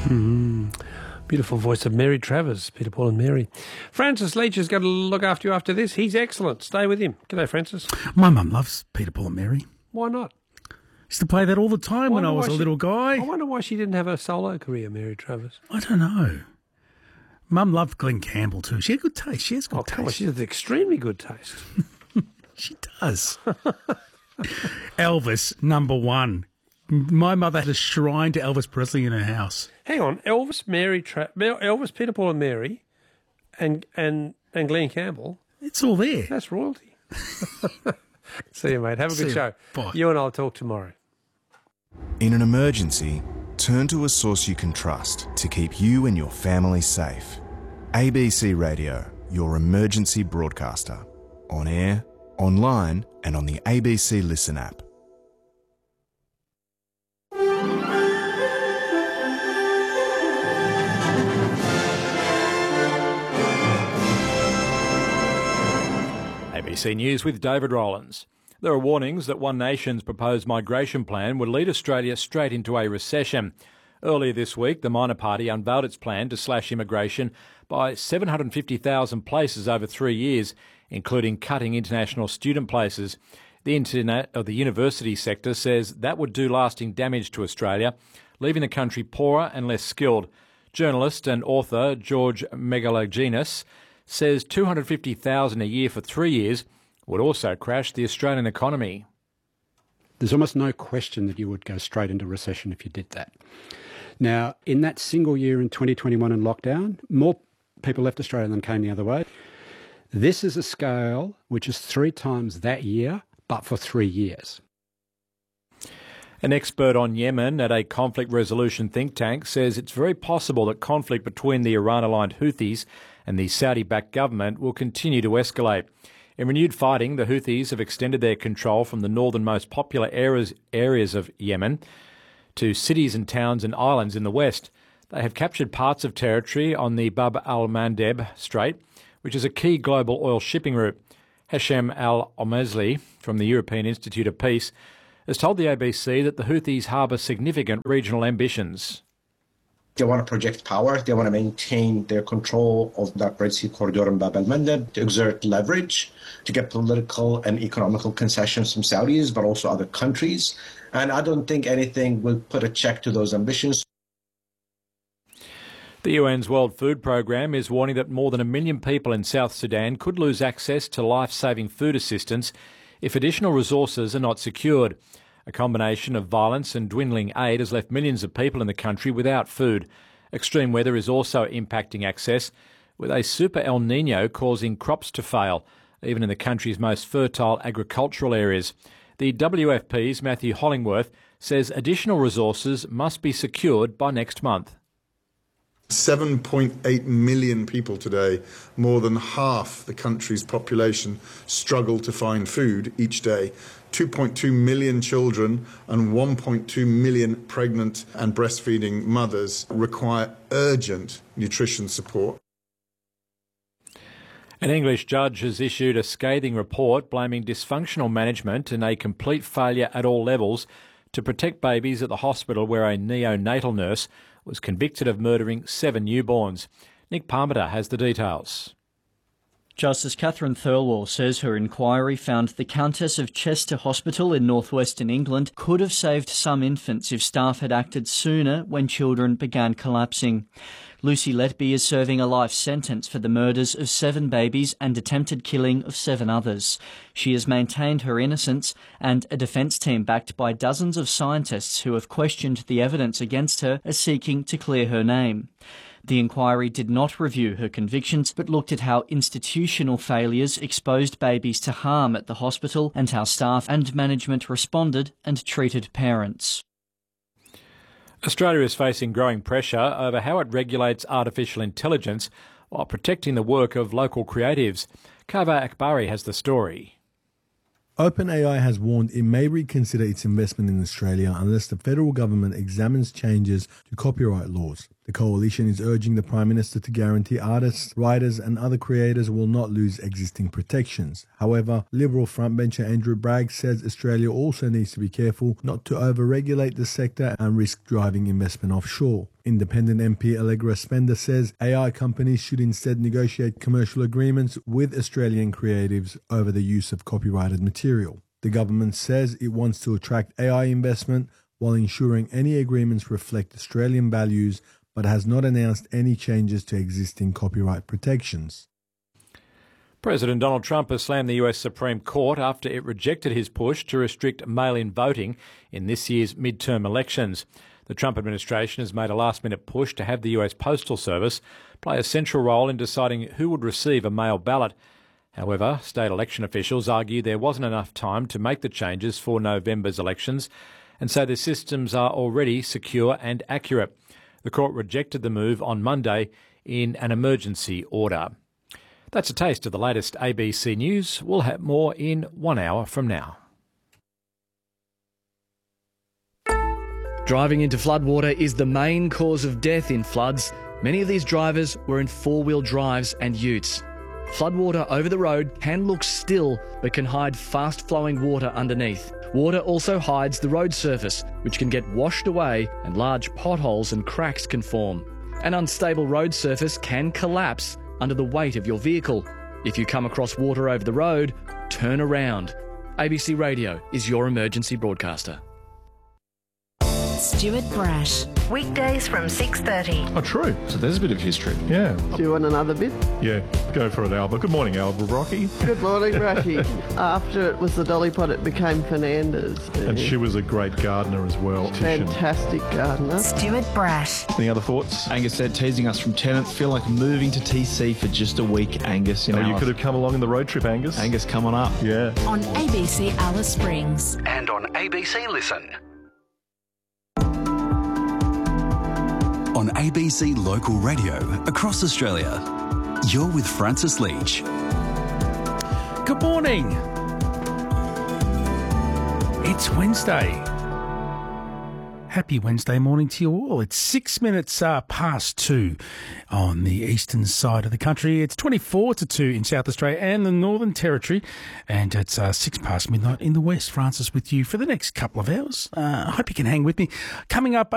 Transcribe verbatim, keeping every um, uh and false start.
Mm-hmm. Beautiful voice of Mary Travers, Peter, Paul and Mary. Francis Leach is going to look after you after this. He's excellent. Stay with him. G'day, Francis. My mum loves Peter, Paul and Mary. Why not? Used to play that all the time when I was a she, little guy. I wonder why she didn't have a solo career, Mary Travers. I don't know. Mum loved Glenn Campbell too. She had good taste. She has good oh, taste. Come on, she has extremely good taste. She does. Elvis, number one. My mother had a shrine to Elvis Presley in her house. Hang on, Elvis, Mary, Tra- Elvis, Peter, Paul and Mary, and and and Glenn Campbell. It's all there. That's royalty. See you, mate. Have a good See show. You. Bye. You and I'll talk tomorrow. In an emergency, turn to a source you can trust to keep you and your family safe. A B C Radio, your emergency broadcaster. On air, online, and on the A B C Listen app. A B C News with David Rowlands. There are warnings that One Nation's proposed migration plan would lead Australia straight into a recession. Earlier this week, the Minor Party unveiled its plan to slash immigration by seven hundred fifty thousand places over three years, including cutting international student places. The Internet of the university sector says that would do lasting damage to Australia, leaving the country poorer and less skilled. Journalist and author George Megalogenis says two hundred fifty thousand a year for three years would also crash the Australian economy. There's almost no question that you would go straight into recession if you did that. Now, in that single year in twenty twenty-one in lockdown, more people left Australia than came the other way. This is a scale which is three times that year, but for three years. An expert on Yemen at a conflict resolution think tank says it's very possible that conflict between the Iran-aligned Houthis and the Saudi-backed government will continue to escalate. In renewed fighting, the Houthis have extended their control from the northernmost popular areas, areas of Yemen to cities and towns and islands in the west. They have captured parts of territory on the Bab al-Mandeb Strait, which is a key global oil shipping route. Hashem al-Omezli from the European Institute of Peace has told the A B C that the Houthis harbour significant regional ambitions. They want to project power. They want to maintain their control of that Red Sea corridor in Bab al-Mandeb, to exert leverage, to get political and economical concessions from Saudis, but also other countries. And I don't think anything will put a check to those ambitions. The U N's World Food Programme is warning that more than a million people in South Sudan could lose access to life-saving food assistance if additional resources are not secured. A combination of violence and dwindling aid has left millions of people in the country without food. Extreme weather is also impacting access, with a super El Niño causing crops to fail, even in the country's most fertile agricultural areas. The W F P's Matthew Hollingworth says additional resources must be secured by next month. seven point eight million people today, more than half the country's population, struggle to find food each day. two point two million children and one point two million pregnant and breastfeeding mothers require urgent nutrition support. An English judge has issued a scathing report blaming dysfunctional management and a complete failure at all levels to protect babies at the hospital where a neonatal nurse was convicted of murdering seven newborns. Nick Parmenter has the details. Justice Catherine Thirlwall says her inquiry found the Countess of Chester Hospital in northwestern England could have saved some infants if staff had acted sooner when children began collapsing. Lucy Letby is serving a life sentence for the murders of seven babies and attempted killing of seven others. She has maintained her innocence, and a defence team backed by dozens of scientists who have questioned the evidence against her are seeking to clear her name. The inquiry did not review her convictions, but looked at how institutional failures exposed babies to harm at the hospital and how staff and management responded and treated parents. Australia is facing growing pressure over how it regulates artificial intelligence while protecting the work of local creatives. Kava Akbari has the story. OpenAI has warned it may reconsider its investment in Australia unless the federal government examines changes to copyright laws. The coalition is urging the Prime Minister to guarantee artists, writers and other creators will not lose existing protections. However, Liberal frontbencher Andrew Bragg says Australia also needs to be careful not to over-regulate the sector and risk driving investment offshore. Independent M P Allegra Spender says A I companies should instead negotiate commercial agreements with Australian creatives over the use of copyrighted material. The government says it wants to attract A I investment while ensuring any agreements reflect Australian values, but has not announced any changes to existing copyright protections. President Donald Trump has slammed the U S Supreme Court after it rejected his push to restrict mail-in voting in this year's midterm elections. The Trump administration has made a last-minute push to have the U S Postal Service play a central role in deciding who would receive a mail ballot. However, state election officials argue there wasn't enough time to make the changes for November's elections, and so the systems are already secure and accurate. The court rejected the move on Monday in an emergency order. That's a taste of the latest A B C News. We'll have more in one hour from now. Driving into floodwater is the main cause of death in floods. Many of these drivers were in four-wheel drives and utes. Floodwater over the road can look still but can hide fast-flowing water underneath. Water also hides the road surface, which can get washed away and large potholes and cracks can form. An unstable road surface can collapse under the weight of your vehicle. If you come across water over the road, turn around. A B C Radio is your emergency broadcaster. Stuart Brash, weekdays from six thirty. Oh, true. So there's a bit of history. Yeah. Do you want another bit? Yeah, go for it, Alba. Good morning, Alba Rocky. Good morning, Brashy. After it was the Dolly Pot, it became Fernandez. And she was a great gardener as well. Fantastic gardener. Stuart Brash. Any other thoughts? Angus said, teasing us from Tennant, feel like moving to T C for just a week, Angus. Oh, you could have come along in the road trip, Angus. Angus, come on up. Yeah. On A B C Alice Springs. And on A B C Listen. On A B C Local Radio across Australia, you're with Francis Leach. Good morning. It's Wednesday. Happy Wednesday morning to you all. It's six minutes uh, past two on the eastern side of the country. It's twenty-four to two in South Australia and the Northern Territory. And it's uh, six past midnight in the west. Francis with you for the next couple of hours. Uh, I hope you can hang with me. Coming up...